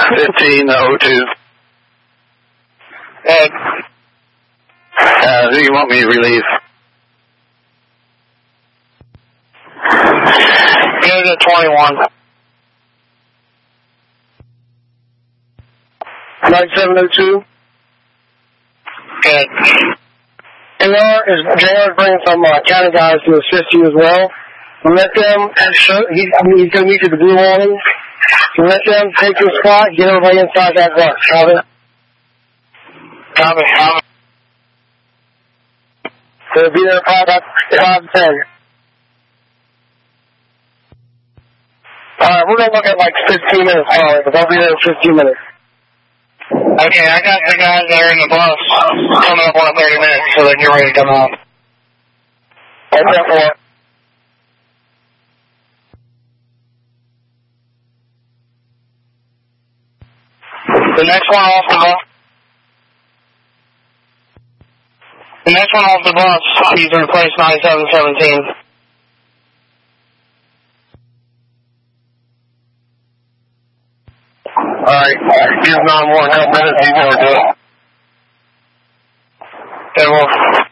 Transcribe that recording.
1502. Ed. Who do you want me to relieve? Unit at 21. 9702. Ed. JR is bringing some county guys to assist you as well. Let them, he's going to meet you at the blue awning. So let them take your spot, get everybody inside that box. Copy? Copy. They'll be there at 5:10. Alright, we're going to look at like 15 minutes probably, but they'll be there in 15 minutes. Okay, I got the guys that are in the bus coming up on 30 minutes, so they get ready to come out. Okay, The next one off the bus, he's to replace 9717. Alright, give 9 more and a half minutes, he's going to do it. Okay, well.